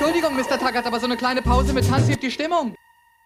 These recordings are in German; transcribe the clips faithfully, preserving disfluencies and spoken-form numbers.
Entschuldigung, Mister Taggart, aber so eine kleine Pause mit Tanz hebt die Stimmung.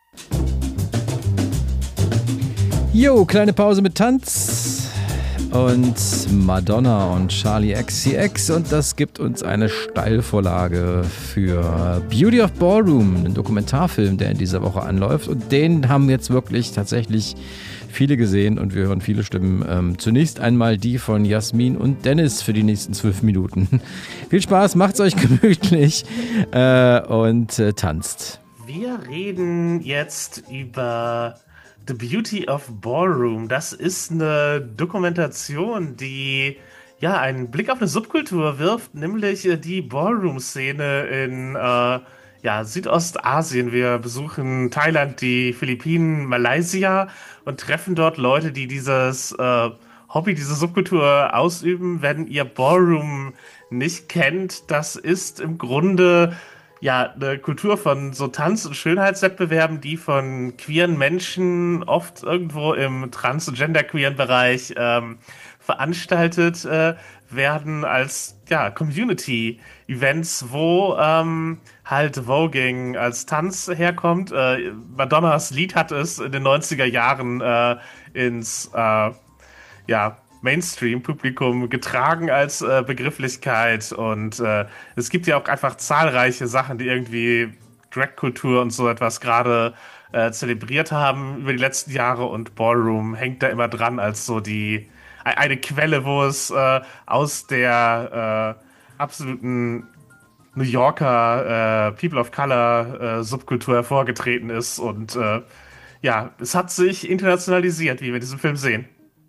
Jo, kleine Pause mit Tanz und Madonna und Charli X C X und das gibt uns eine Steilvorlage für Beauty of Ballroom, einen Dokumentarfilm, der in dieser Woche anläuft und den haben jetzt wirklich tatsächlich viele gesehen und wir hören viele Stimmen. Ähm, zunächst einmal die von Jasmin und Dennis für die nächsten zwölf Minuten. Viel Spaß, macht's euch gemütlich äh, und äh, tanzt. Wir reden jetzt über The Beauty of Ballroom. Das ist eine Dokumentation, die ja einen Blick auf eine Subkultur wirft, nämlich die Ballroom-Szene in äh, ja, Südostasien. Wir besuchen Thailand, die Philippinen, Malaysia und treffen dort Leute, die dieses äh, Hobby, diese Subkultur ausüben. Wenn ihr Ballroom nicht kennt, das ist im Grunde ja eine Kultur von so Tanz- und Schönheitswettbewerben, die von queeren Menschen oft irgendwo im Transgender-queeren Bereich ähm, veranstaltet äh, werden als ja Community-Events, wo ähm, halt Voguing als Tanz herkommt. Äh, Madonnas Lied hat es in den neunziger Jahren äh, ins äh, ja Mainstream-Publikum getragen als äh, Begrifflichkeit und äh, es gibt ja auch einfach zahlreiche Sachen, die irgendwie Drag-Kultur und so etwas gerade äh, zelebriert haben über die letzten Jahre und Ballroom hängt da immer dran als so die eine Quelle, wo es äh, aus der äh, absoluten New Yorker äh, People of Color äh, Subkultur hervorgetreten ist und äh, ja, es hat sich internationalisiert, wie wir in diesem Film sehen.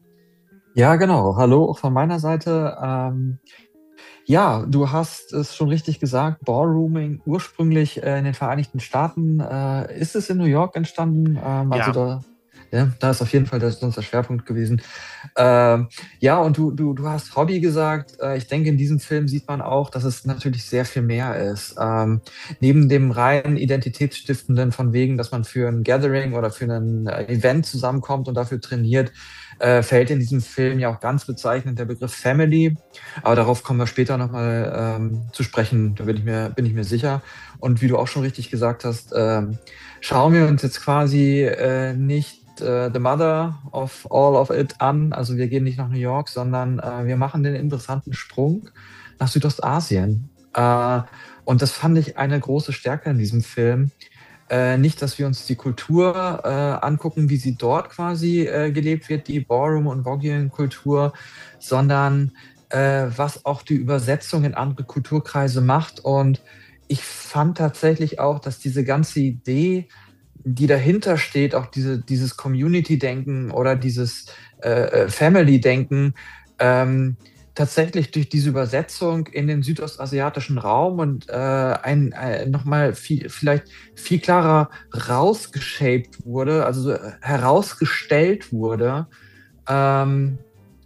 Ja, genau. Hallo auch von meiner Seite. Ähm, ja, du hast es schon richtig gesagt. Ballrooming ursprünglich äh, in den Vereinigten Staaten. Äh, ist es in New York entstanden? Ähm, also Ja. da, ja, da ist auf jeden Fall der, sonst der Schwerpunkt gewesen. Ähm, ja, und du, du, du hast Hobby gesagt. Äh, ich denke, in diesem Film sieht man auch, dass es natürlich sehr viel mehr ist. Ähm, neben dem rein identitätsstiftenden von wegen, dass man für ein Gathering oder für ein äh, Event zusammenkommt und dafür trainiert, Äh, fällt in diesem Film ja auch ganz bezeichnend der Begriff Family. Aber darauf kommen wir später nochmal ähm, zu sprechen, da bin ich, mir, bin ich mir sicher. Und wie du auch schon richtig gesagt hast, ähm, schauen wir uns jetzt quasi äh, nicht äh, The Mother of All of It an. Also wir gehen nicht nach New York, sondern äh, wir machen den interessanten Sprung nach Südostasien. Äh, und das fand ich eine große Stärke in diesem Film. Äh, nicht, dass wir uns die Kultur äh, angucken, wie sie dort quasi äh, gelebt wird, die Ballroom- und Voguing-Kultur, sondern äh, was auch die Übersetzung in andere Kulturkreise macht. Und ich fand tatsächlich auch, dass diese ganze Idee, die dahinter steht, auch diese, dieses Community-Denken oder dieses äh, Family-Denken, ähm, tatsächlich durch diese Übersetzung in den südostasiatischen Raum und äh, ein, ein nochmal viel, vielleicht viel klarer rausgeshaped wurde, also so herausgestellt wurde ähm,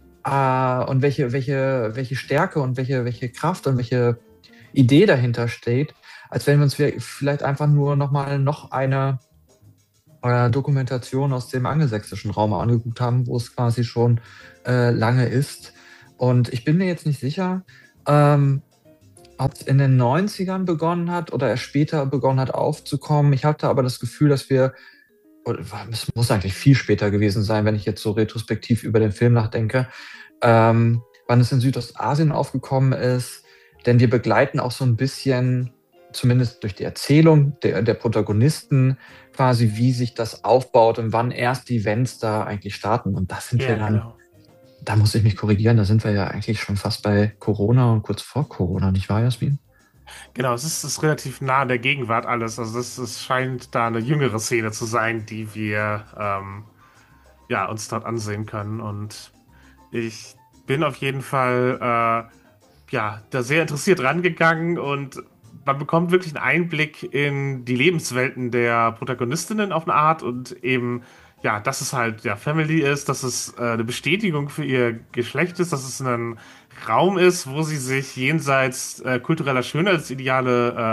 äh, und welche, welche, welche Stärke und welche, welche Kraft und welche Idee dahinter steht, als wenn wir uns vielleicht einfach nur nochmal noch eine äh, Dokumentation aus dem angelsächsischen Raum angeguckt haben, wo es quasi schon äh, lange ist. Und ich bin mir jetzt nicht sicher, ähm, ob es in den neunzigern begonnen hat oder erst später begonnen hat aufzukommen. Ich hatte aber das Gefühl, dass wir, oder es muss eigentlich viel später gewesen sein, wenn ich jetzt so retrospektiv über den Film nachdenke, ähm, wann es in Südostasien aufgekommen ist. Denn wir begleiten auch so ein bisschen, zumindest durch die Erzählung der, der Protagonisten, quasi wie sich das aufbaut und wann erst die Events da eigentlich starten. Und das sind Ja, wir dann... genau. Da muss ich mich korrigieren, da sind wir ja eigentlich schon fast bei Corona und kurz vor Corona, nicht wahr, Jasmin? Genau, es ist, es ist relativ nah an der Gegenwart alles. Also es, es scheint da eine jüngere Szene zu sein, die wir ähm, ja, uns dort ansehen können. Und ich bin auf jeden Fall äh, ja, da sehr interessiert rangegangen und man bekommt wirklich einen Einblick in die Lebenswelten der Protagonistinnen auf eine Art und eben, ja, dass es halt ja Family ist, dass es äh, eine Bestätigung für ihr Geschlecht ist, dass es ein Raum ist, wo sie sich jenseits äh, kultureller Schönheitsideale äh,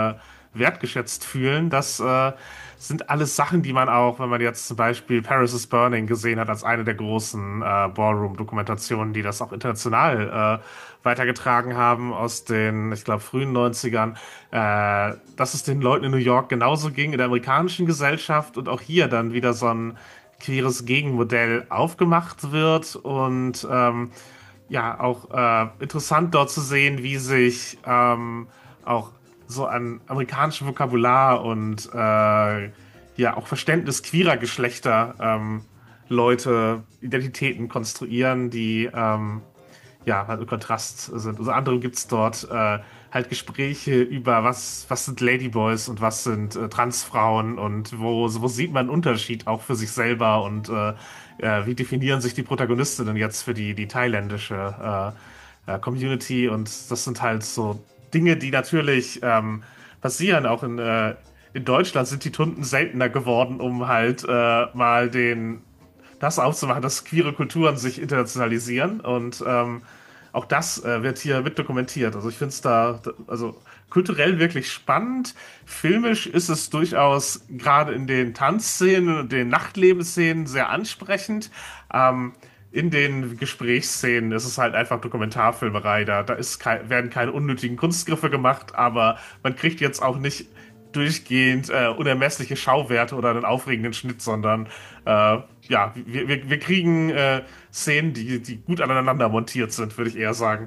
wertgeschätzt fühlen. Das äh, sind alles Sachen, die man auch, wenn man jetzt zum Beispiel Paris is Burning gesehen hat, als eine der großen äh, Ballroom-Dokumentationen, die das auch international äh, weitergetragen haben aus den, ich glaube, frühen neunzigern, äh, dass es den Leuten in New York genauso ging in der amerikanischen Gesellschaft und auch hier dann wieder so ein queeres Gegenmodell aufgemacht wird und ähm, ja, auch äh, interessant dort zu sehen, wie sich ähm, auch so an amerikanischem Vokabular und äh, ja auch Verständnis queerer Geschlechter ähm, Leute Identitäten konstruieren, die ähm, ja halt im Kontrast sind. Unter anderem gibt es dort äh, halt Gespräche über was, was sind Ladyboys und was sind äh, Transfrauen und wo, wo sieht man einen Unterschied auch für sich selber und äh, äh, wie definieren sich die Protagonistinnen jetzt für die, die thailändische äh, äh, Community und das sind halt so Dinge, die natürlich ähm, passieren. Auch in, äh, in Deutschland sind die Tunden seltener geworden, um halt äh, mal den das aufzumachen, dass queere Kulturen sich internationalisieren und ähm, auch das äh, wird hier mit dokumentiert. Also ich finde es da, also kulturell wirklich spannend. Filmisch ist es durchaus gerade in den Tanzszenen und den Nachtlebensszenen sehr ansprechend. Ähm, in den Gesprächsszenen ist es halt einfach Dokumentarfilmerei. Da, da ist kei- werden keine unnötigen Kunstgriffe gemacht, aber man kriegt jetzt auch nicht durchgehend äh, unermessliche Schauwerte oder einen aufregenden Schnitt, sondern äh, ja, wir, wir, wir kriegen äh, Szenen, die, die gut aneinander montiert sind, würde ich eher sagen.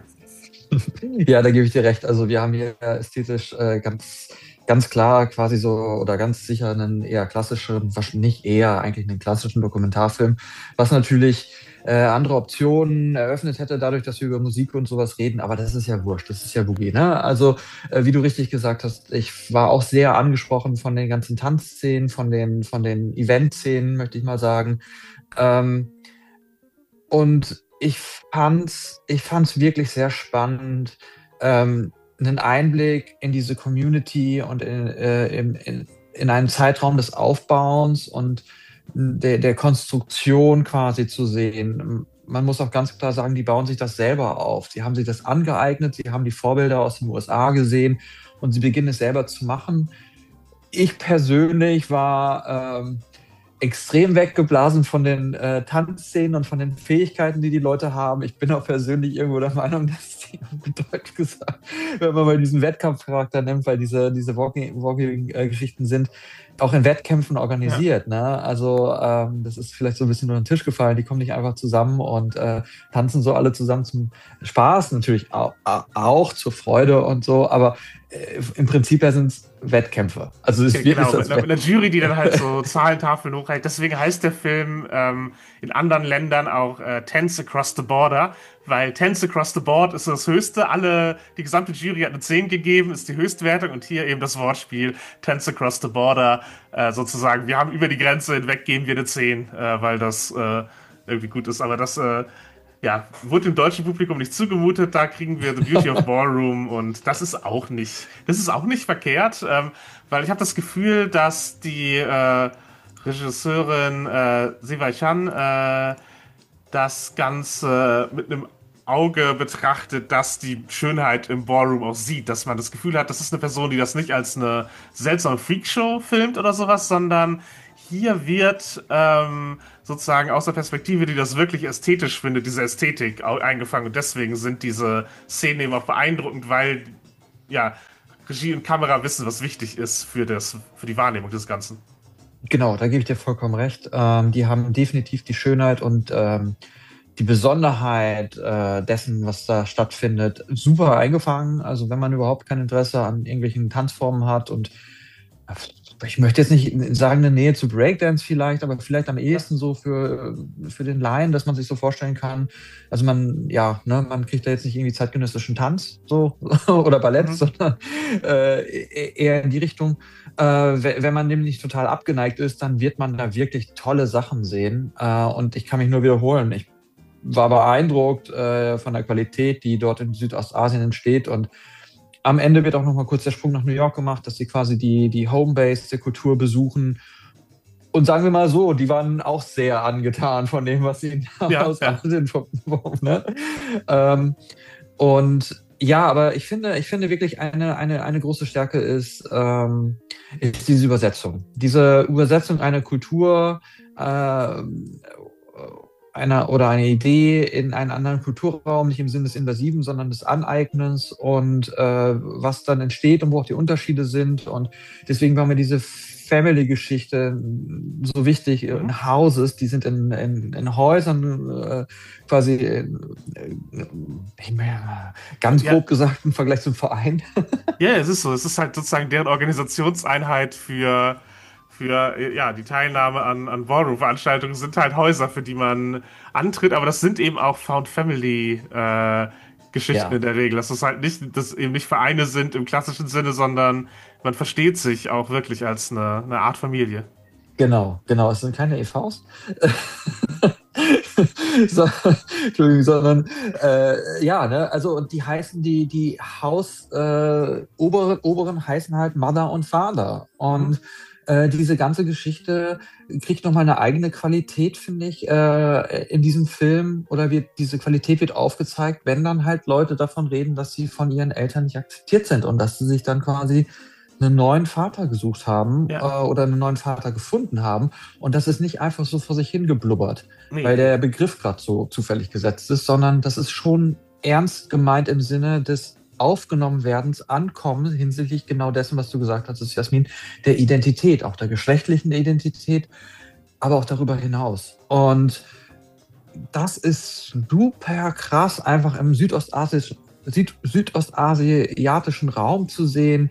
Ja, da gebe ich dir recht. Also wir haben hier ästhetisch äh, ganz, ganz klar quasi so oder ganz sicher einen eher klassischen, nicht eher, eigentlich einen klassischen Dokumentarfilm, was natürlich äh, andere Optionen eröffnet hätte, dadurch, dass wir über Musik und sowas reden, aber das ist ja wurscht, das ist ja Boogie, ne? Also, äh, wie du richtig gesagt hast, ich war auch sehr angesprochen von den ganzen Tanzszenen, von den, von den Event-Szenen, möchte ich mal sagen. Ähm, und ich fand's, ich fand's wirklich sehr spannend, ähm, einen Einblick in diese Community und in, äh, in, in, in einen Zeitraum des Aufbauens und der, der Konstruktion quasi zu sehen. Man muss auch ganz klar sagen, die bauen sich das selber auf. Sie haben sich das angeeignet, sie haben die Vorbilder aus den U S A gesehen und sie beginnen es selber zu machen. Ich persönlich war ähm, extrem weggeblasen von den äh, Tanzszenen und von den Fähigkeiten, die die Leute haben. Ich bin auch persönlich irgendwo der Meinung, dass die, auf Deutsch gesagt, wenn man mal diesen Wettkampfcharakter nimmt, weil diese, diese Walking-Geschichten sind, auch in Wettkämpfen organisiert. Ja. Ne? Also ähm, das ist vielleicht so ein bisschen unter den Tisch gefallen. Die kommen nicht einfach zusammen und äh, tanzen so alle zusammen zum Spaß, natürlich auch, auch zur Freude und so, aber äh, im Prinzip sind es Wettkämpfe. Also es ist genau, wirklich mit, mit einer Jury, die dann halt so Zahlentafeln hochhält. Deswegen heißt der Film ähm, in anderen Ländern auch äh, Tense Across the Border, weil Tense Across the Board ist das Höchste. Alle, die gesamte Jury hat eine zehn gegeben, ist die Höchstwertung und hier eben das Wortspiel Tense Across the Border, äh, sozusagen. Wir haben über die Grenze hinweg, geben wir eine zehn, äh, weil das äh, irgendwie gut ist. Aber das äh, ja, wurde dem deutschen Publikum nicht zugemutet, da kriegen wir The Beauty of Ballroom und das ist auch nicht, das ist auch nicht verkehrt, ähm, weil ich habe das Gefühl, dass die äh, Regisseurin äh, Sevai Chan äh, das Ganze mit einem Auge betrachtet, dass die Schönheit im Ballroom auch sieht, dass man das Gefühl hat, das ist eine Person, die das nicht als eine seltsame Freakshow filmt oder sowas, sondern hier wird ähm, sozusagen aus der Perspektive, die das wirklich ästhetisch findet, diese Ästhetik eingefangen und deswegen sind diese Szenen eben auch beeindruckend, weil ja Regie und Kamera wissen, was wichtig ist für, das, für die Wahrnehmung des Ganzen. Genau, da gebe ich dir vollkommen recht. Ähm, die haben definitiv die Schönheit und ähm, die Besonderheit äh, dessen, was da stattfindet, super eingefangen. Also wenn man überhaupt kein Interesse an irgendwelchen Tanzformen hat und ich möchte jetzt nicht sagen, eine Nähe zu Breakdance vielleicht, aber vielleicht am ehesten so für, für den Laien, dass man sich so vorstellen kann. Also man, ja, ne, man kriegt da jetzt nicht irgendwie zeitgenössischen Tanz so oder Ballett, mhm. sondern äh, eher in die Richtung. Äh, wenn man nämlich total abgeneigt ist, dann wird man da wirklich tolle Sachen sehen. Äh, und ich kann mich nur wiederholen. Ich war beeindruckt äh, von der Qualität, die dort in Südostasien entsteht und am Ende wird auch noch mal kurz der Sprung nach New York gemacht, dass sie quasi die, die Homebase der Kultur besuchen. Und sagen wir mal so, die waren auch sehr angetan von dem, was sie ja, aus ja. Asien verfolgen. Ne? Ähm, und ja, aber ich finde, ich finde wirklich eine, eine, eine große Stärke ist, ähm, ist diese Übersetzung. Diese Übersetzung einer Kultur, äh, einer oder eine Idee in einen anderen Kulturraum, nicht im Sinne des Invasiven, sondern des Aneignens und äh, was dann entsteht und wo auch die Unterschiede sind. Und deswegen war mir diese Family-Geschichte so wichtig. Mhm. In Houses, die sind in, in, in Häusern äh, quasi in, in, ganz grob Ja. gesagt im Vergleich zum Verein. Ja, es ist so. Es ist halt sozusagen deren Organisationseinheit für, für ja, die Teilnahme an, an Ballroom-Veranstaltungen sind halt Häuser, für die man antritt, aber das sind eben auch Found Family äh, Geschichten Ja. in der Regel. Dass es halt nicht, dass eben nicht Vereine sind im klassischen Sinne, sondern man versteht sich auch wirklich als eine, eine Art Familie. Genau, genau. Es sind keine E Vs. so, Entschuldigung, sondern äh, ja, ne, also und die heißen, die, die Haus äh, oberen, oberen heißen halt Mother und Father. Und Mhm. äh, diese ganze Geschichte kriegt nochmal eine eigene Qualität, finde ich, äh, in diesem Film. Oder wird, diese Qualität wird aufgezeigt, wenn dann halt Leute davon reden, dass sie von ihren Eltern nicht akzeptiert sind und dass sie sich dann quasi einen neuen Vater gesucht haben Ja. äh, oder einen neuen Vater gefunden haben. Und das ist nicht einfach so vor sich hingeblubbert, Nee. weil der Begriff gerade so zufällig gesetzt ist, sondern das ist schon ernst gemeint im Sinne des Aufgenommenwerdens, Ankommen hinsichtlich genau dessen, was du gesagt hast, Jasmin, der Identität, auch der geschlechtlichen Identität, aber auch darüber hinaus. Und das ist super krass, einfach im südostasiatischen, süd, südostasiatischen Raum zu sehen,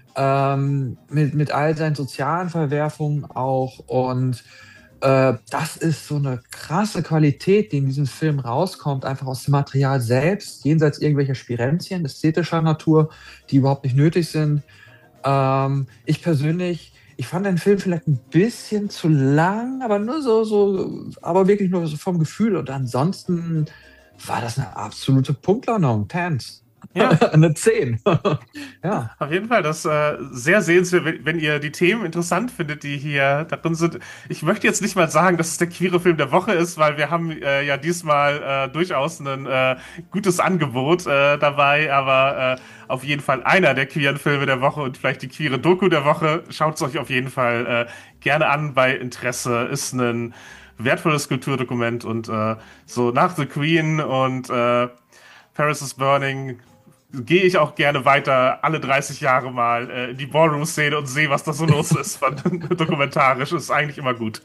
ähm, mit, mit all seinen sozialen Verwerfungen auch. Und äh, das ist so eine krasse Qualität, die in diesem Film rauskommt, einfach aus dem Material selbst, jenseits irgendwelcher Spirenzchen ästhetischer Natur, die überhaupt nicht nötig sind. Ähm, ich persönlich, ich fand den Film vielleicht ein bisschen zu lang, aber nur so, so, aber wirklich nur so vom Gefühl. Und ansonsten war das eine absolute Punktlandung. Tans. Ja. Eine zehn. Ja. Auf jeden Fall, das äh, sehr sehenswert, wenn, wenn ihr die Themen interessant findet, die hier darin sind. Ich möchte jetzt nicht mal sagen, dass es der queere Film der Woche ist, weil wir haben äh, ja diesmal äh, durchaus ein äh, gutes Angebot äh, dabei, aber äh, auf jeden Fall einer der queeren Filme der Woche und vielleicht die queere Doku der Woche. Schaut es euch auf jeden Fall äh, gerne an bei Interesse. Ist ein wertvolles Kulturdokument und äh, so nach The Queen und äh, Paris is Burning gehe ich auch gerne weiter alle dreißig Jahre mal äh, in die Ballroom-Szene und sehe, was da so los ist. Dokumentarisch ist eigentlich immer gut.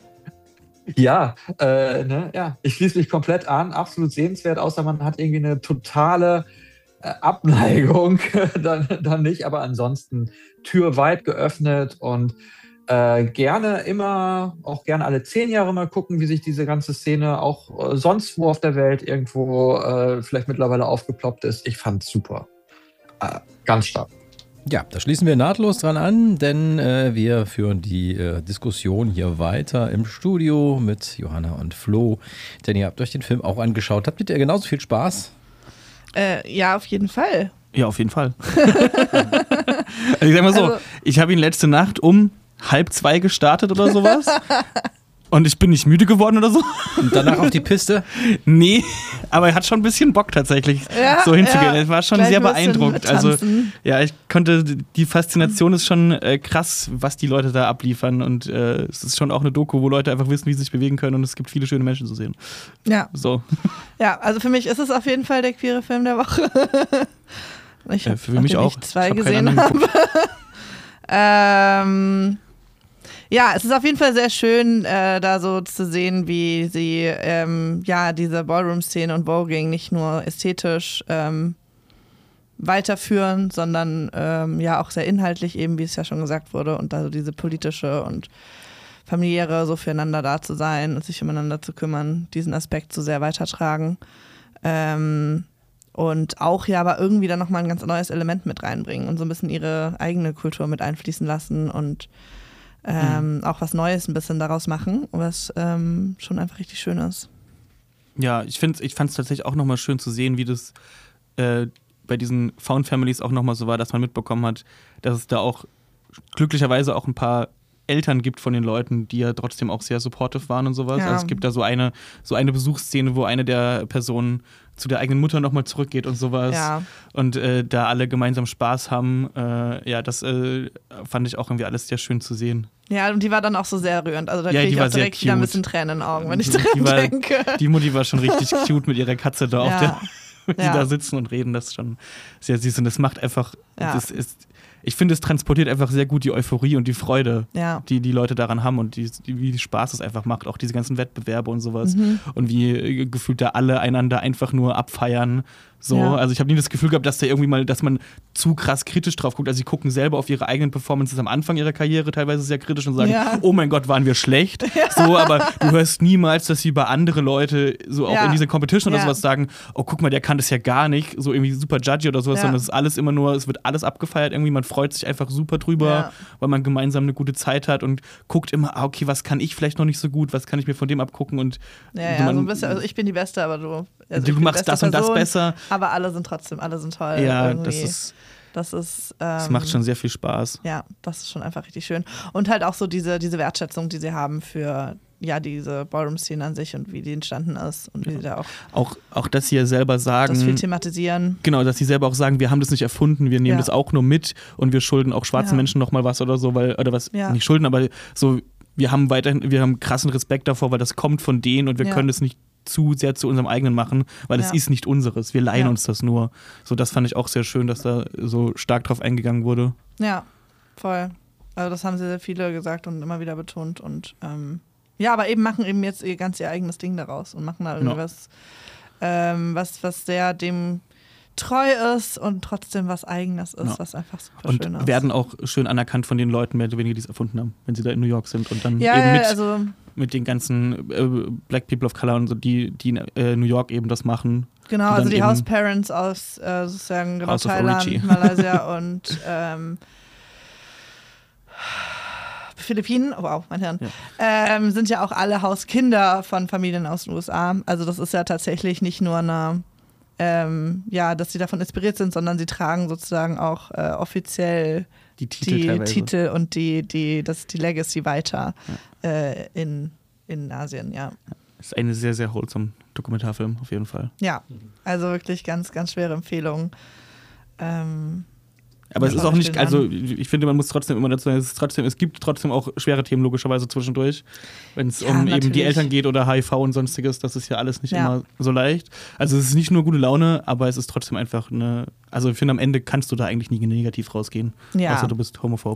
Ja, äh, ne, ja, ich schließe mich komplett an. Absolut sehenswert, außer man hat irgendwie eine totale äh, Abneigung, dann, dann nicht. Aber ansonsten Tür weit geöffnet und äh, gerne immer, auch gerne alle zehn Jahre mal gucken, wie sich diese ganze Szene auch äh, sonst wo auf der Welt irgendwo äh, vielleicht mittlerweile aufgeploppt ist. Ich fand's super. Äh, ganz stark. Ja, da schließen wir nahtlos dran an, denn äh, wir führen die äh, Diskussion hier weiter im Studio mit Johanna und Flo. Denn ihr habt euch den Film auch angeschaut. Habt ihr genauso viel Spaß? Äh, ja, auf jeden Fall. Ja, auf jeden Fall. Also ich sag mal so, Also- ich habe ihn letzte Nacht um halb zwei gestartet oder sowas. Und ich bin nicht müde geworden oder so. Und danach auf die Piste? Nee, aber er hat schon ein bisschen Bock tatsächlich, Ja, so hinzugehen. ja. Es war schon Gleich sehr ein bisschen beeindruckt. Also tanzen. ja, ich konnte, die Faszination ist schon äh, krass, was die Leute da abliefern. Und äh, es ist schon auch eine Doku, wo Leute einfach wissen, wie sie sich bewegen können. Und es gibt viele schöne Menschen zu sehen. Ja. So. Ja, also für mich ist es auf jeden Fall der queere Film der Woche. Ich Äh, hab, für mich nachdem auch. Ich zwei Ich hab keinen gesehen anderen habe. ähm, ja, es ist auf jeden Fall sehr schön, äh, da so zu sehen, wie sie ähm, ja diese Ballroom-Szene und Voging nicht nur ästhetisch ähm, weiterführen, sondern ähm, ja auch sehr inhaltlich eben, wie es ja schon gesagt wurde, und also diese politische und familiäre, so füreinander da zu sein und sich umeinander zu kümmern, diesen Aspekt so sehr weitertragen. Ähm, und auch ja aber irgendwie dann nochmal ein ganz neues Element mit reinbringen und so ein bisschen ihre eigene Kultur mit einfließen lassen und ähm, mhm. auch was Neues ein bisschen daraus machen, was ähm, schon einfach richtig schön ist. Ja, ich, find's, ich fand es tatsächlich auch nochmal schön zu sehen, wie das äh, bei diesen Found Families auch nochmal so war, dass man mitbekommen hat, dass es da auch glücklicherweise auch ein paar Eltern gibt von den Leuten, die ja trotzdem auch sehr supportive waren und sowas. Ja. Also es gibt da so eine, so eine Besuchsszene, wo eine der Personen zu der eigenen Mutter nochmal zurückgeht und sowas. Ja. Und äh, da alle gemeinsam Spaß haben. Äh, ja, das äh, fand ich auch irgendwie alles sehr schön zu sehen. Ja, und die war dann auch so sehr rührend. Also da Ja, kriege die ich war auch sehr direkt wieder ein cute. bisschen Tränen in den Augen, wenn ich Die dran war- denke. Die Mutti war schon richtig cute mit ihrer Katze da auf Ja. der, wenn sie Ja. da sitzen und reden. Das ist schon sehr süß. Und das macht einfach, Ja. das ist, ich finde, es transportiert einfach sehr gut die Euphorie und die Freude, Ja. die die Leute daran haben und die, die, wie Spaß es einfach macht. Auch diese ganzen Wettbewerbe und sowas. Mhm. Und wie äh, gefühlt da alle einander einfach nur abfeiern. So, Ja. also ich habe nie das Gefühl gehabt, dass da irgendwie mal, dass man zu krass kritisch drauf guckt. Also sie gucken selber auf ihre eigenen Performances am Anfang ihrer Karriere teilweise sehr kritisch und sagen, Ja. oh mein Gott, waren wir schlecht. So, aber du hörst niemals, dass sie über andere Leute so auch Ja. in dieser Competition oder Ja. sowas sagen, oh guck mal, der kann das ja gar nicht, so irgendwie super judgy oder sowas, Ja. sondern es ist alles immer nur, es wird alles abgefeiert irgendwie, man freut sich einfach super drüber, Ja. weil man gemeinsam eine gute Zeit hat und guckt immer, ah, okay, was kann ich vielleicht noch nicht so gut, was kann ich mir von dem abgucken und Ja, so ja, man- so ein bisschen. Also ich bin die Beste, aber du. Also du ich bin die machst beste das und das Person, besser. Aber alle sind trotzdem, alle sind toll. Ja, irgendwie. das ist, Das ist. das ähm, macht schon sehr viel Spaß. Ja, das ist schon einfach richtig schön. Und halt auch so diese, diese Wertschätzung, die sie haben für ja diese Ballroom-Szene an sich und wie die entstanden ist und wie sie da auch Auch, auch dass sie ja selber sagen, das viel thematisieren. genau, dass sie selber auch sagen, wir haben das nicht erfunden, wir nehmen Ja. das auch nur mit und wir schulden auch schwarzen Ja. Menschen nochmal was oder so, weil, oder was, Ja. nicht schulden, aber so, wir haben weiterhin, wir haben krassen Respekt davor, weil das kommt von denen und wir Ja. können das nicht zu sehr zu unserem eigenen machen, weil es Ja. ist nicht unseres, wir leihen Ja. uns das nur. So, das fand ich auch sehr schön, dass da so stark drauf eingegangen wurde. Ja, voll. Also das haben sehr, sehr viele gesagt und immer wieder betont und ähm, ja, aber eben machen eben jetzt ihr ganz ihr eigenes Ding daraus und machen da irgendwie Ja. was, ähm, was, was sehr dem treu ist und trotzdem was Eigenes ist, Ja. was einfach super Und schön ist. werden auch schön anerkannt von den Leuten, mehr oder weniger, die es erfunden haben, wenn sie da in New York sind und dann ja, eben ja, mit, also mit den ganzen äh, Black People of Color und so, die, die in äh, New York eben das machen. genau, die also dann die eben House Parents aus äh, sozusagen genau, House of Thailand, Origin. Malaysia und ähm, Philippinen, oh, wow, mein Hirn, Ja. ähm, sind ja auch alle Hauskinder von Familien aus den U S A. Also das ist ja tatsächlich nicht nur eine, ähm, ja, dass sie davon inspiriert sind, sondern sie tragen sozusagen auch äh, offiziell Die Titel die teilweise. Titel und die, die, das, die Legacy weiter äh, in, in Asien, ja. Ist eine sehr, sehr wholesome Dokumentarfilm, auf jeden Fall. Ja, also wirklich ganz, ganz schwere Empfehlung. Ähm, Aber es Ja, ist auch schau nicht, ich den also an. ich finde, man muss trotzdem immer dazu sagen, es, ist trotzdem, es gibt trotzdem auch schwere Themen logischerweise zwischendurch, wenn es Ja, um eben die natürlich. Eltern geht oder H I V und sonstiges, das ist ja alles nicht Ja. immer so leicht. Also es ist nicht nur gute Laune, aber es ist trotzdem einfach eine, also ich finde, am Ende kannst du da eigentlich nie negativ rausgehen, Ja. außer du bist homophob.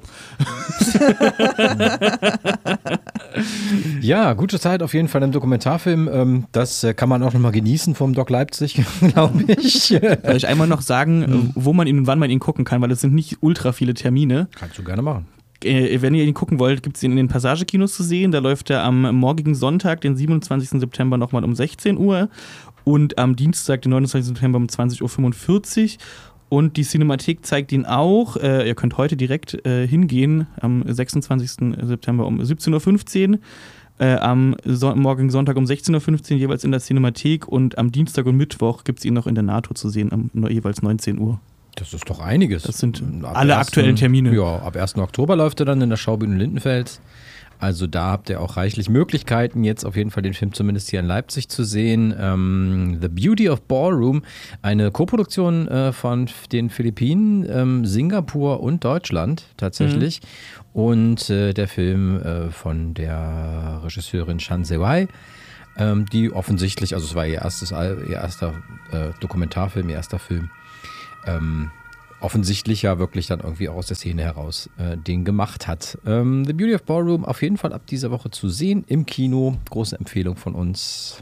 Ja, gute Zeit auf jeden Fall im Dokumentarfilm. Ähm, Das äh, kann man auch nochmal genießen vom Doc Leipzig, glaube ich. Soll ich einmal noch sagen, Mhm. äh, wo man ihn und wann man ihn gucken kann, weil es sind nicht ultra viele Termine. Kannst du gerne machen. Äh, wenn ihr ihn gucken wollt, gibt es ihn in den Passagekinos zu sehen. Da läuft er am morgigen Sonntag, den siebenundzwanzigsten September, nochmal um sechzehn Uhr und am Dienstag, den neunundzwanzigsten September um zwanzig Uhr fünfundvierzig. Und die Cinemathek zeigt ihn auch. Äh, ihr könnt heute direkt äh, hingehen, am sechsundzwanzigsten September um siebzehn Uhr fünfzehn. Äh, am so- morgigen Sonntag um sechzehn Uhr fünfzehn jeweils in der Cinemathek und am Dienstag und Mittwoch gibt es ihn noch in der NATO zu sehen, um jeweils neunzehn Uhr. Das ist doch einiges. Das sind Ab alle ersten aktuellen Termine. Ja, ab ersten Oktober läuft er dann in der Schaubühne Lindenfels. Also da habt ihr auch reichlich Möglichkeiten, jetzt auf jeden Fall den Film zumindest hier in Leipzig zu sehen. Ähm, The Beauty of Ballroom, eine Koproduktion äh, von den Philippinen, ähm, Singapur und Deutschland tatsächlich. Mhm. Und äh, der Film äh, von der Regisseurin Chan Sewai, ähm, die offensichtlich, also es war ihr, erstes, Al- ihr erster äh, Dokumentarfilm, ihr erster Film, ähm, offensichtlich ja wirklich dann irgendwie auch aus der Szene heraus äh, den gemacht hat. Ähm, The Beauty of Ballroom auf jeden Fall ab dieser Woche zu sehen im Kino. Große Empfehlung von uns.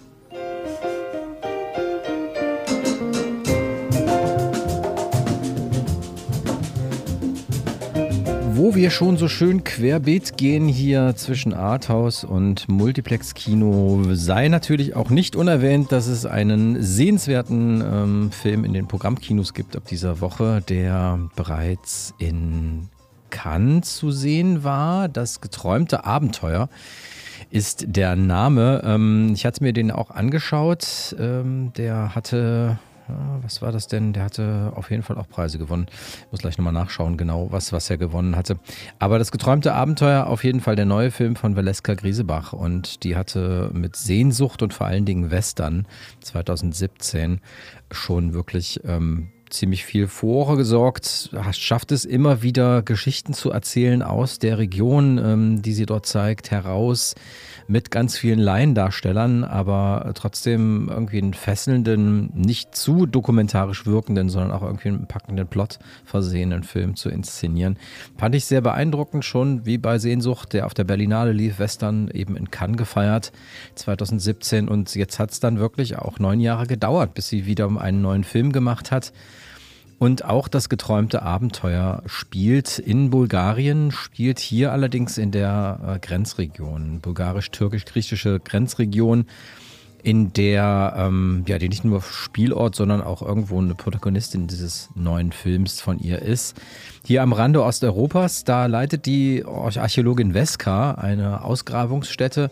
Wo wir schon so schön querbeet gehen hier zwischen Arthouse und Multiplex-Kino, sei natürlich auch nicht unerwähnt, dass es einen sehenswerten ähm, Film in den Programmkinos gibt ab dieser Woche, der bereits in Cannes zu sehen war. Das geträumte Abenteuer ist der Name. Ähm, ich hatte mir den auch angeschaut. Ähm, der hatte was war das denn? Der hatte auf jeden Fall auch Preise gewonnen. Ich muss gleich nochmal nachschauen, genau, was, was er gewonnen hatte. Aber das geträumte Abenteuer, auf jeden Fall der neue Film von Valeska Griesebach. Und die hatte mit Sehnsucht und vor allen Dingen Western zwanzig siebzehn schon wirklich ähm, ziemlich viel Furore gesorgt, schafft es immer wieder Geschichten zu erzählen aus der Region, ähm, die sie dort zeigt, heraus mit ganz vielen Laiendarstellern, aber trotzdem irgendwie einen fesselnden, nicht zu dokumentarisch wirkenden, sondern auch irgendwie einen packenden Plot versehenen Film zu inszenieren. Fand ich sehr beeindruckend, schon wie bei Sehnsucht, der auf der Berlinale lief, Western eben in Cannes gefeiert, zwanzig siebzehn, und jetzt hat es dann wirklich auch neun Jahre gedauert, bis sie wieder einen neuen Film gemacht hat. Und auch das geträumte Abenteuer spielt in Bulgarien, spielt hier allerdings in der äh, Grenzregion, bulgarisch-türkisch-griechische Grenzregion, in der, ähm, ja, die nicht nur Spielort, sondern auch irgendwo eine Protagonistin dieses neuen Films von ihr ist. Hier am Rande Osteuropas, da leitet die Archäologin Veska eine Ausgrabungsstätte.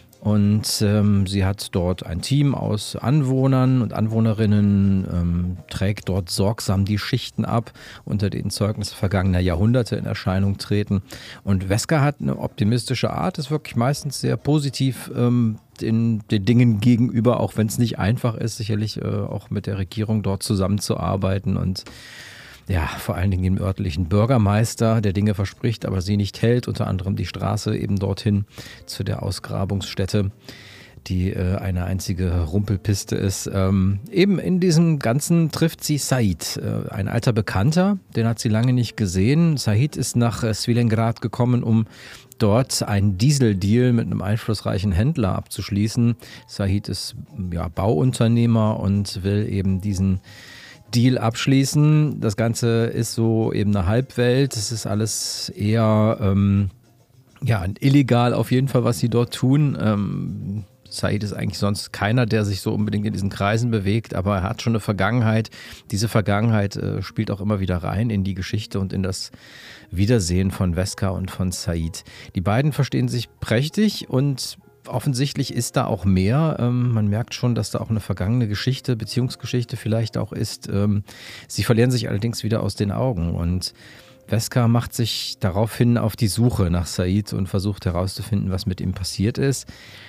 Und ähm, sie hat dort ein Team aus Anwohnern und Anwohnerinnen, ähm, trägt dort sorgsam die Schichten ab, unter denen Zeugnisse vergangener Jahrhunderte in Erscheinung treten. Und Veska hat eine optimistische Art, ist wirklich meistens sehr positiv ähm, den, den Dingen gegenüber, auch wenn es nicht einfach ist, sicherlich äh, auch mit der Regierung dort zusammenzuarbeiten und ja, vor allen Dingen dem örtlichen Bürgermeister, der Dinge verspricht, aber sie nicht hält, unter anderem die Straße eben dorthin zu der Ausgrabungsstätte, die äh, eine einzige Rumpelpiste ist. Ähm, eben in diesem Ganzen trifft sie Said, äh, ein alter Bekannter, den hat sie lange nicht gesehen. Said ist nach äh, Svilengrad gekommen, um dort einen Dieseldeal mit einem einflussreichen Händler abzuschließen. Said ist ja Bauunternehmer und will eben diesen Deal abschließen. Das Ganze ist so eben eine Halbwelt. Es ist alles eher ähm, ja, illegal auf jeden Fall, was sie dort tun. Ähm, Said ist eigentlich sonst keiner, der sich so unbedingt in diesen Kreisen bewegt, aber er hat schon eine Vergangenheit. Diese Vergangenheit äh, spielt auch immer wieder rein in die Geschichte und in das Wiedersehen von Veska und von Said. Die beiden verstehen sich prächtig und offensichtlich ist da auch mehr. Ähm, man merkt schon, dass da auch eine vergangene Geschichte, Beziehungsgeschichte vielleicht auch ist. Ähm, sie verlieren sich allerdings wieder aus den Augen und Veska macht sich daraufhin auf die Suche nach Said und versucht herauszufinden, was mit ihm passiert ist.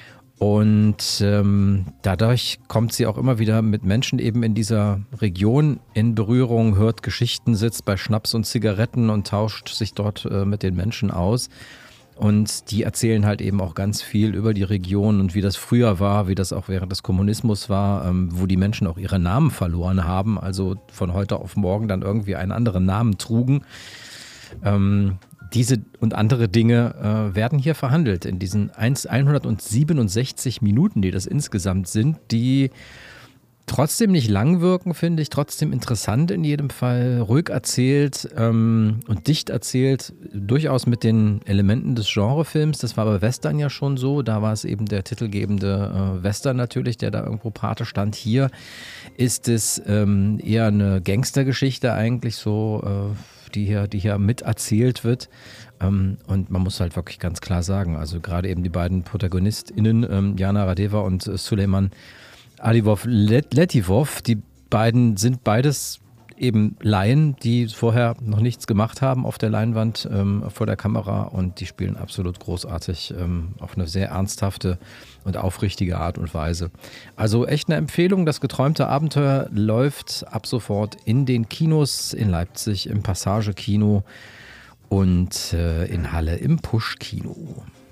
Und ähm, dadurch kommt sie auch immer wieder mit Menschen eben in dieser Region in Berührung, hört Geschichten, sitzt bei Schnaps und Zigaretten und tauscht sich dort äh, mit den Menschen aus. Und die erzählen halt eben auch ganz viel über die Region und wie das früher war, wie das auch während des Kommunismus war, ähm, wo die Menschen auch ihre Namen verloren haben, also von heute auf morgen dann irgendwie einen anderen Namen trugen. Ähm, diese und andere Dinge äh, werden hier verhandelt in diesen hundertsiebenundsechzig Minuten, die das insgesamt sind, die trotzdem nicht lang wirken, finde ich, trotzdem interessant in jedem Fall, ruhig erzählt ähm, und dicht erzählt, durchaus mit den Elementen des Genrefilms. Das war bei Western ja schon so, da war es eben der titelgebende äh, Western natürlich, der da irgendwo Pate stand. Hier ist es ähm, eher eine Gangstergeschichte eigentlich so, äh, die hier, die hier miterzählt wird. Ähm, und man muss halt wirklich ganz klar sagen, also gerade eben die beiden ProtagonistInnen, ähm, Jana Radeva und äh, Suleiman Alivov Letivov, die beiden sind beides eben Laien, die vorher noch nichts gemacht haben auf der Leinwand, ähm, vor der Kamera, und die spielen absolut großartig ähm, auf eine sehr ernsthafte und aufrichtige Art und Weise. Also echt eine Empfehlung. Das geträumte Abenteuer läuft ab sofort in den Kinos in Leipzig, im Passage Kino und äh, in Halle im Push Kino.